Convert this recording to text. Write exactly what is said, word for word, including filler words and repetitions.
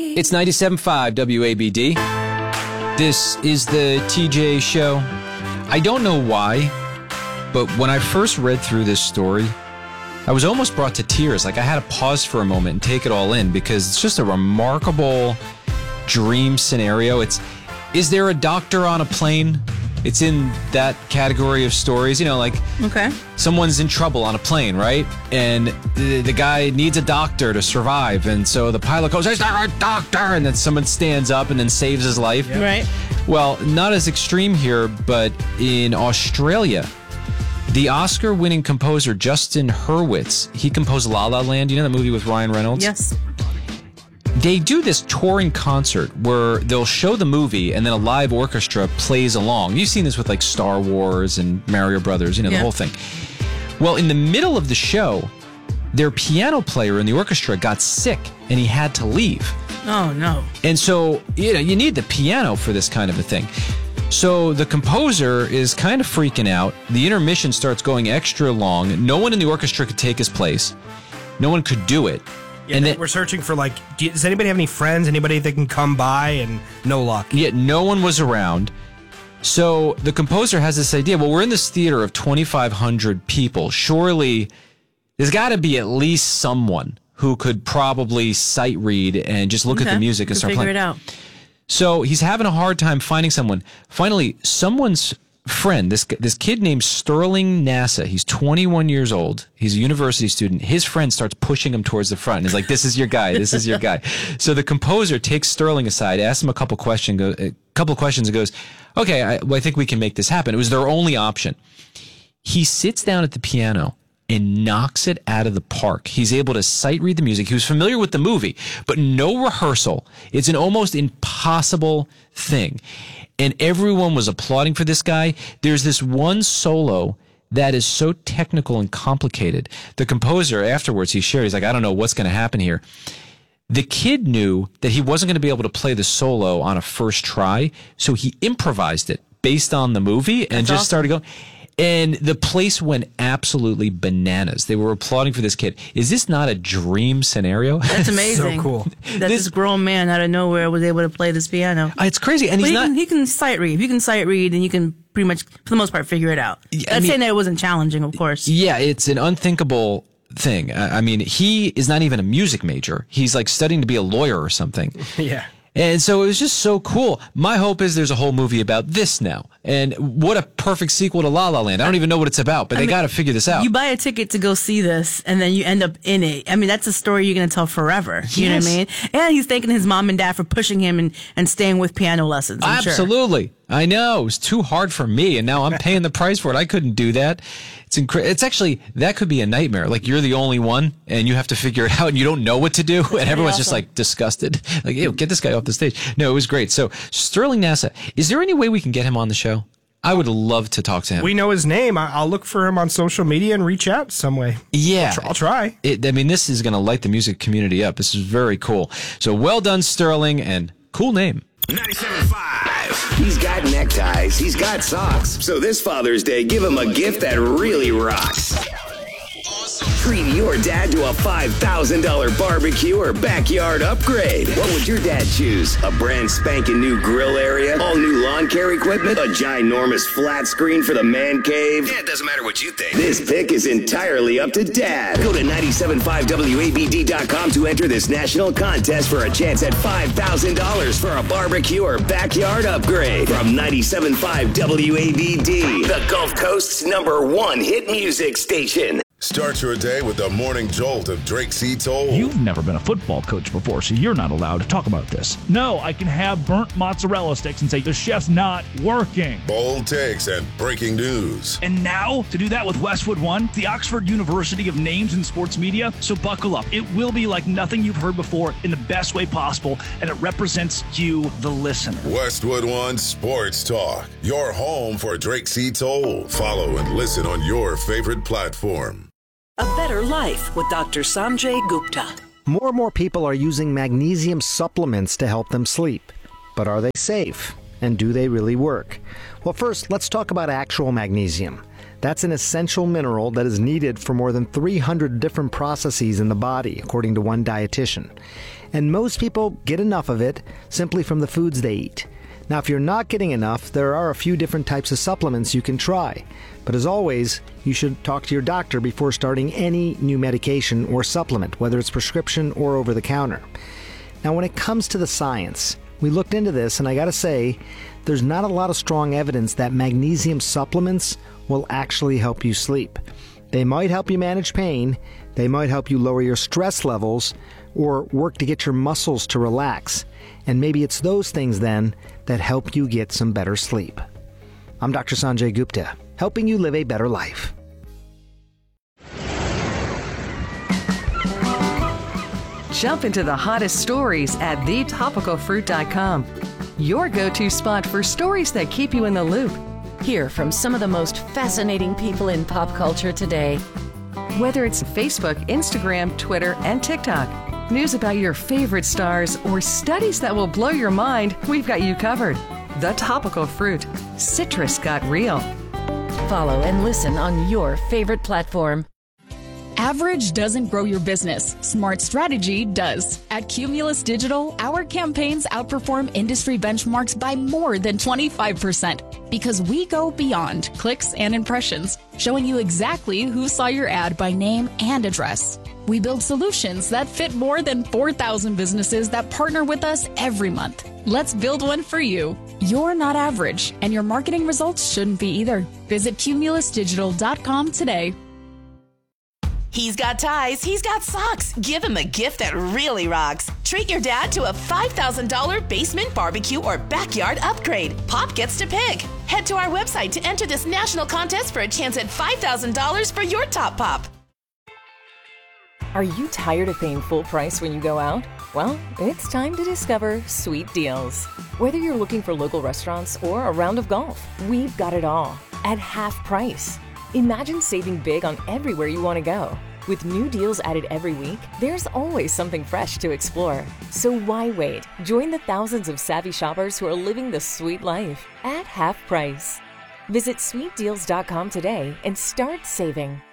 It's ninety-seven point five W A B D. This is the T J Show. I don't know why, but when I first read through this story, I was almost brought to tears. Like, I had to pause for a moment and take it all in because it's just a remarkable dream scenario. It's, is there a doctor on a plane? It's in that category of stories, you know, like okay. someone's in trouble on a plane, right? And the, the guy needs a doctor to survive. And so the pilot goes, is there a doctor? And then someone stands up and then saves his life. Yep. Right. Well, not as extreme here, but in Australia, the Oscar-winning composer Justin Hurwitz, he composed La La Land. You know that movie with Ryan Reynolds? Yes. They do this touring concert where they'll show the movie and then a live orchestra plays along. You've seen this with like Star Wars and Mario Brothers, you know, yeah. the whole thing. Well, in the middle of the show, their piano player in the orchestra got sick and he had to leave. Oh, no. And so, you know, you need the piano for this kind of a thing. So the composer is kind of freaking out. The intermission starts going extra long. No one in the orchestra could take his place. No one could do it. Yeah, and then, we're searching for, like, do you, does anybody have any friends, anybody that can come by, and no luck? Yet no one was around. So the composer has this idea, well, we're in this theater of twenty-five hundred people. Surely there's got to be at least someone who could probably sight read and just look okay. at the music and start figure playing. it out. So he's having a hard time finding someone. Finally, someone's friend, this this kid named Sterling Nasa, he's twenty-one years old. He's a university student. His friend starts pushing him towards the front. And he's like, this is your guy. This is your guy. So the composer takes Sterling aside, asks him a couple question, go, a couple questions and goes, okay, I, well, I think we can make this happen. It was their only option. He sits down at the piano and knocks it out of the park. He's able to sight read the music. He was familiar with the movie, but no rehearsal. It's an almost impossible thing. And everyone was applauding for this guy. There's this one solo that is so technical and complicated. The composer, afterwards, he shared, he's like, I don't know what's going to happen here. The kid knew that he wasn't going to be able to play the solo on a first try, so he improvised it based on the movie and That's just awesome. started going. And the place went absolutely bananas. They were applauding for this kid. Is this not a dream scenario? That's amazing. So cool. That this, this grown man out of nowhere was able to play this piano. It's crazy. And but he's he not. Can, he can sight read. If you can sight read, and you can pretty much, for the most part, figure it out. I That's mean, saying that it wasn't challenging, of course. Yeah, it's an unthinkable thing. I I mean, he is not even a music major. He's like studying to be a lawyer or something. Yeah. And so it was just so cool. My hope is there's a whole movie about this now. And what a perfect sequel to La La Land. I don't even know what it's about, but I they got to figure this out. You buy a ticket to go see this, and then you end up in it. I mean, that's a story you're going to tell forever. You Yes. know what I mean? And he's thanking his mom and dad for pushing him and, and staying with piano lessons. I'm Absolutely. Sure. I know. It was too hard for me, and now I'm paying the price for it. I couldn't do that. It's incre- It's actually, that could be a nightmare. Like, you're the only one, and you have to figure it out, and you don't know what to do, and everyone's awesome. just, like, disgusted. Like, ew, get this guy off the stage. No, it was great. So, Sterling Nasa, is there any way we can get him on the show? I would love to talk to him. We know his name. I- I'll look for him on social media and reach out some way. Yeah. I'll, tr- I'll try. It, I mean, this is going to light the music community up. This is very cool. So, well done, Sterling, and cool name. ninety-seven point five. He's got neckties. He's got socks. So this Father's Day, give him a gift that really rocks. Treat your dad to a five thousand dollars barbecue or backyard upgrade. What would your dad choose? A brand spanking new grill area? All new lawn care equipment? A ginormous flat screen for the man cave? Yeah, it doesn't matter what you think. This pick is entirely up to Dad. Go to nine seven five W A B D dot com to enter this national contest for a chance at five thousand dollars for a barbecue or backyard upgrade. From ninety-seven point five W A B D, the Gulf Coast's number one hit music station. Start your day with the morning jolt of Drake C. Toll. You've never been a football coach before, so you're not allowed to talk about this. No, I can have burnt mozzarella sticks and say the chef's not working. Bold takes and breaking news. And now, to do that with Westwood One, the Oxford University of Names in Sports Media. So buckle up. It will be like nothing you've heard before in the best way possible, and it represents you, the listener. Westwood One Sports Talk, your home for Drake C. Toll. Follow and listen on your favorite platform. A better life with Doctor Sanjay Gupta. More and more people are using magnesium supplements to help them sleep. But are they safe? And do they really work? Well, first, let's talk about actual magnesium. That's an essential mineral that is needed for more than three hundred different processes in the body, according to one dietitian. and most people get enough of it simply from the foods they eat. Now, if you're not getting enough, there are a few different types of supplements you can try. But as always, you should talk to your doctor before starting any new medication or supplement, whether it's prescription or over the counter. Now, when it comes to the science, we looked into this, and I gotta say, there's not a lot of strong evidence that magnesium supplements will actually help you sleep. They might help you manage pain, they might help you lower your stress levels, or work to get your muscles to relax. And maybe it's those things then that help you get some better sleep. I'm Doctor Sanjay Gupta, helping you live a better life. Jump into the hottest stories at the topical fruit dot com. Your go-to spot for stories that keep you in the loop. Hear from some of the most fascinating people in pop culture today. Whether it's Facebook, Instagram, Twitter, and TikTok, news about your favorite stars, or studies that will blow your mind, we've got you covered. The Topical Fruit. Citrus got real. Follow and listen on your favorite platform. Average doesn't grow your business. Smart strategy does. At Cumulus Digital, our campaigns outperform industry benchmarks by more than twenty-five percent because we go beyond clicks and impressions, showing you exactly who saw your ad by name and address. We build solutions that fit more than four thousand businesses that partner with us every month. Let's build one for you. You're not average, and your marketing results shouldn't be either. Visit cumulus digital dot com today. He's got ties, he's got socks. Give him a gift that really rocks. Treat your dad to a five thousand dollars basement barbecue or backyard upgrade. Pop gets to pick. Head to our website to enter this national contest for a chance at five thousand dollars for your top pop. Are you tired of paying full price when you go out? Well, it's time to discover Sweet Deals. Whether you're looking for local restaurants or a round of golf, we've got it all at half price. Imagine saving big on everywhere you want to go. With new deals added every week, there's always something fresh to explore. So why wait? Join the thousands of savvy shoppers who are living the sweet life at half price. Visit sweet deals dot com today and start saving.